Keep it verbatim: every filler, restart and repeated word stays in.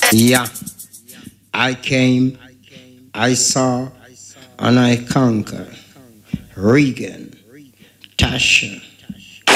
Yeah, I came, I saw, and I conquered. Regan, Tasha,